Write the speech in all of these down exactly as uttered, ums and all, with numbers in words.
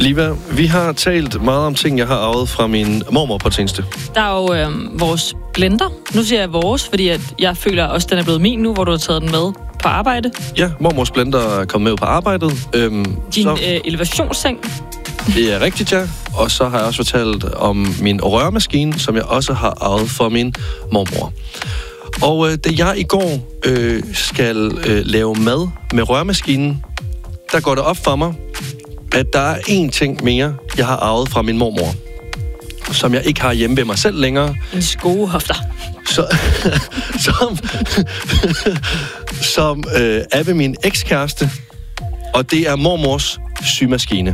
Liva, vi har talt meget om ting, jeg har arvet fra min mormor på det seneste. Der er jo øh, vores blender. Nu siger jeg vores, fordi at jeg føler også, den er blevet min nu, hvor du har taget den med på arbejde. Ja, mormors blender er kommet med på arbejdet. Øhm, Din så... øh, elevationsseng. Det er rigtigt, ja. Og så har jeg også fortalt om min røremaskine, som jeg også har arvet fra min mormor. Og øh, da jeg i går øh, skal øh, lave mad med røremaskinen, der går det op for mig, at der er én ting mere, jeg har arvet fra min mormor, som jeg ikke har hjemme ved mig selv længere. En skohofter. Så, som som øh, er ved min ekskæreste, og det er mormors symaskine.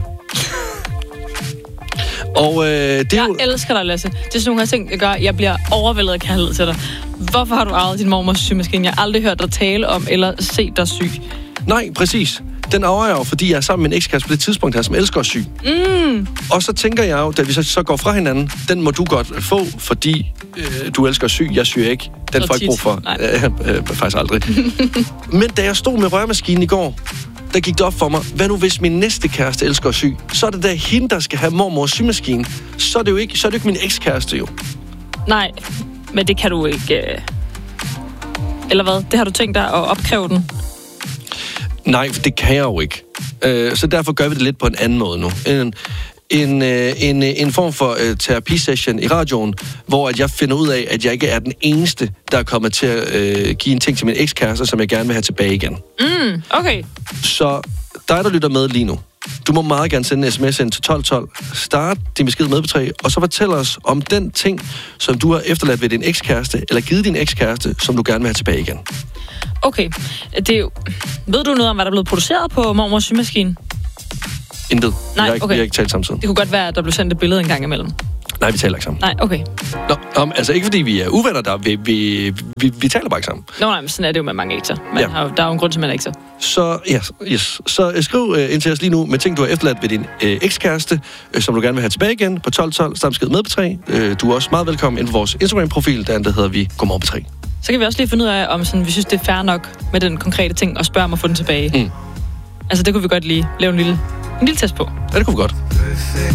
Og, øh, det er jeg jo... elsker dig, Lasse. Det er sådan nogle her ting, jeg gør. Jeg bliver overvældet af kærlighed til dig. Hvorfor har du arvet din mormors symaskine? Jeg har aldrig hørt dig tale om eller set dig syg. Nej, præcis. Den arver jeg jo, fordi jeg er sammen med en ekskæreste på det tidspunkt her, som elsker at sy. Mm. Og så tænker jeg jo, da vi så, så går fra hinanden, den må du godt få, fordi øh, du elsker at sy. Jeg syr ikke. Den Så får jeg ikke brug for. Øh, øh, faktisk aldrig. Men da jeg stod med røremaskinen i går, der gik det op for mig, hvad nu hvis min næste kæreste elsker at sy? Så er det da hende, der skal have mormors symaskine. Så er det jo ikke, så er det ikke min ekskæreste jo. Nej, men det kan du ikke... Øh... Eller hvad? Det har du tænkt dig at opkræve den? Nej, for det kan jeg jo ikke. Øh, så derfor gør vi det lidt på en anden måde nu. En, en, en, en form for uh, terapisession i radioen, hvor at jeg finder ud af, at jeg ikke er den eneste, der er kommet til at uh, give en ting til min ekskæreste, som jeg gerne vil have tilbage igen. Mm, okay. Så dig, der lytter med lige nu, du må meget gerne sende en sms ind til tolv tolv. Start din besked med på tre, og så fortæl os om den ting, som du har efterladt ved din ekskæreste, eller givet din ekskæreste, som du gerne vil have tilbage igen. Okay. Det er jo... Ved du noget om, hvad der er blevet produceret på mormors symaskine? Intet. Nej, vi har ikke, okay. Vi har ikke talt samtidig. Det kunne godt være, at der blev sendt et billede en gang imellem. Nej, vi taler ikke sammen. Nej, okay. Nå, um, altså ikke fordi vi er uvenner, der vi, vi, vi, vi taler bare ikke sammen. Nå, nej, men sådan er det jo med mange ekser. Man Ja. har, jo- der er jo en grund til, at man er ekser. Så, yes, yes. Så uh, skriv uh, ind til os lige nu med ting, du har efterladt ved din uh, ekskæreste, uh, som du gerne vil have tilbage igen på tolv tolv. Start besked med på tre. Uh, du er også meget velkommen ind på vores Instagram-profil, der, der hedder vi Godmorgen på tre. Så kan vi også lige finde ud af, om sådan, vi synes, det er fair nok med den konkrete ting, og spørge om at få den tilbage. Mm. Altså, det kunne vi godt lige lave en lille, en lille test på. Ja, det kunne vi godt.